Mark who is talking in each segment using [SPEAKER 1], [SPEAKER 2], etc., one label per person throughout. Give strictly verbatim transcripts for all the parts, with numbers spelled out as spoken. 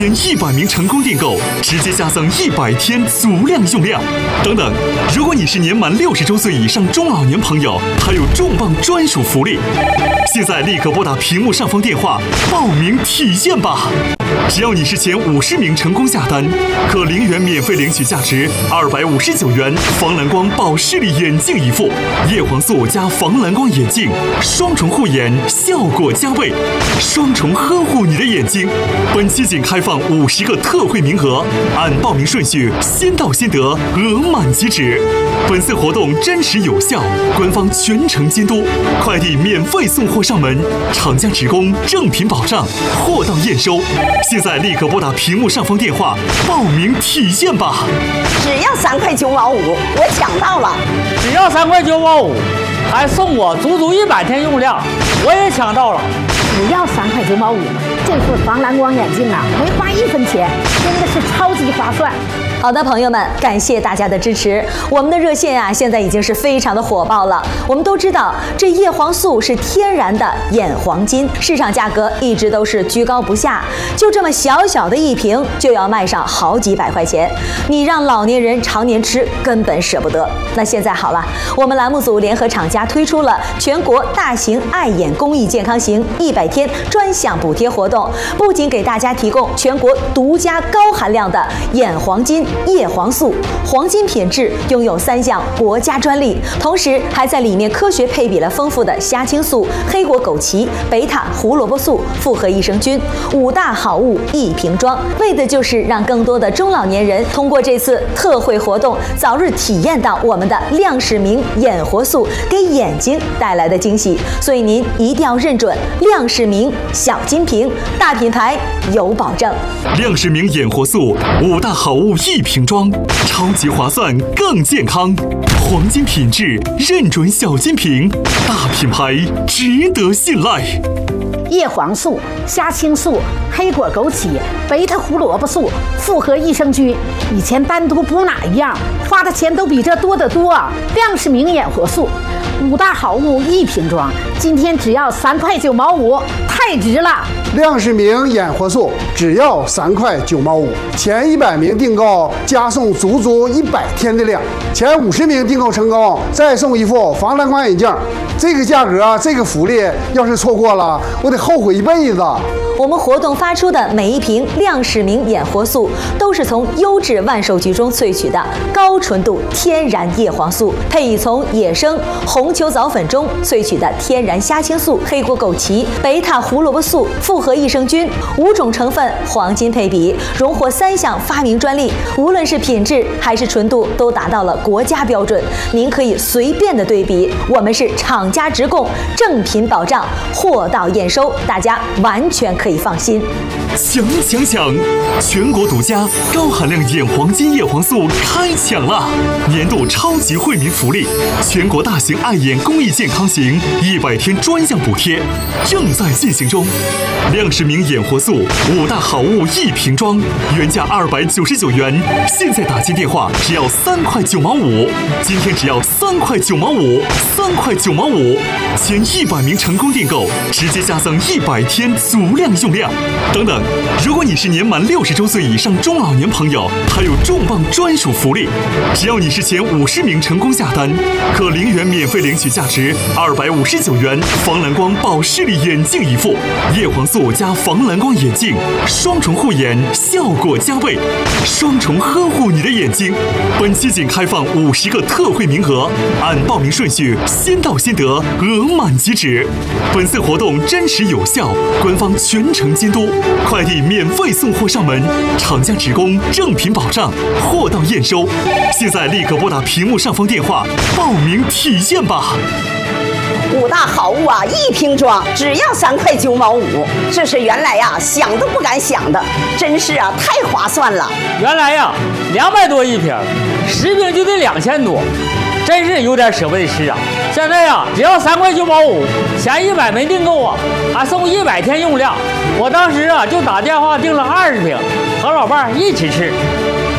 [SPEAKER 1] 前一百名成功订购，直接加赠一百天足量用量。等等，如果你是年满六十周岁以上中老年朋友，还有重磅专属福利。现在立刻拨打屏幕上方电话报名体验吧！只要你是前五十名成功下单，可零元免费领取价值二百五十九元防蓝光保视力眼镜一副，叶黄素加防蓝光眼镜，双重护眼，效果加倍，双重呵护你的眼睛。本期仅开放五十个特惠名额，按报名顺序先到先得，额满即止。本次活动真实有效，官方全程监督，快递免费送货上门，厂家直供，正品保障，货到验收。现在立刻拨打屏幕上方电话报名体验吧！
[SPEAKER 2] 只要三块九毛五，我抢到了！
[SPEAKER 3] 只要三块九毛五，还送我足足一百天用量，我也抢到了！
[SPEAKER 4] 只要三块九毛五，这副防蓝光眼镜啊，没花一分钱，真的是超级划算。
[SPEAKER 5] 好的，朋友们，感谢大家的支持。我们的热线啊，现在已经是非常的火爆了。我们都知道，这叶黄素是天然的眼黄金，市场价格一直都是居高不下，就这么小小的一瓶就要卖上好几百块钱，你让老年人常年吃根本舍不得。那现在好了，我们栏目组联合厂家推出了全国大型爱眼公益健康行一百天专项补贴活动，不仅给大家提供全国独家高含量的眼黄金叶黄素黄金品质，拥有三项国家专利，同时还在里面科学配比了丰富的虾青素、黑果枸杞、贝塔胡萝卜素、复合益生菌，五大好物一瓶装，为的就是让更多的中老年人通过这次特惠活动，早日体验到我们的亮视明眼活素给眼睛带来的惊喜。所以您一定要认准亮视明小金瓶，大品牌有保证。
[SPEAKER 1] 亮视明眼活素五大好物一瓶装，超级划算更健康，黄金品质认准小金瓶，大品牌值得信赖。
[SPEAKER 4] 叶黄素、虾青素、黑果枸杞、贝塔胡萝卜素、复合益生菌，以前单独补哪一样，花的钱都比这多得多。亮视明眼活素，五大好物一瓶装，今天只要三块九毛五，太值了！
[SPEAKER 6] 亮视明眼活素只要三块九毛五，前一百名订购加送足足一百天的量，前五十名订购成功再送一副防蓝光眼镜。这个价格，这个福利，要是错过了，我得后悔一辈子。
[SPEAKER 5] 我们活动发出的每一瓶亮视明眼活素，都是从优质万寿菊中萃取的高纯度天然叶黄素，配以从野生红球藻粉中萃取的天然虾青素、黑果枸杞、贝塔胡萝卜素、复合益生菌五种成分黄金配比，荣获三项发明专利，无论是品质还是纯度都达到了国家标准。您可以随便的对比，我们是厂家直供，正品保障，货到验收，大家完全可以放心。
[SPEAKER 1] 抢抢抢！全国独家高含量眼黄金叶黄素开抢了！年度超级惠民福利，全国大型爱眼公益健康行一百天专项补贴正在进行中。亮视明眼活素五大好物一瓶装，原价二百九十九元，现在打进电话只要三块九毛五，今天只要三块九毛五，三块九毛五，前一百名成功订购，直接加赠一百天足量用量。等等，如果你是年满六十周岁以上中老年朋友，还有重磅专属福利，只要你是前五十名成功下单，可零元免费领取价值二百五十九元防蓝光保视力眼镜一副，叶黄素加防蓝光眼镜，双重护眼，效果加倍，双重呵护你的眼睛。本期仅开放五十个特惠名额，按报名顺序先到先得，额满即止。本次活动真实有效，官方全程监督，快递免费送货上门，厂家直供，正品保障，货到验收。现在立刻拨打屏幕上方电话报名体验吧！
[SPEAKER 2] 五大好物啊，一瓶装，只要三块九毛五，这是原来呀、啊、想都不敢想的，真是啊太划算了。
[SPEAKER 3] 原来呀两百多一瓶，十瓶就得两千多，真是有点舍不得吃啊。现在呀只要三块九毛五，前一百没订购啊，还送一百天用量。我当时啊就打电话订了二十瓶，和老伴儿一起吃。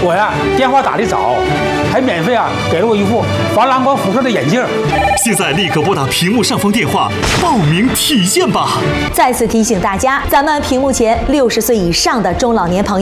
[SPEAKER 7] 我呀电话打得早，还免费啊给了我一副防蓝光辐射的眼镜。
[SPEAKER 1] 现在立刻拨打屏幕上方电话报名体验吧！
[SPEAKER 5] 再次提醒大家，咱们屏幕前六十岁以上的中老年朋友。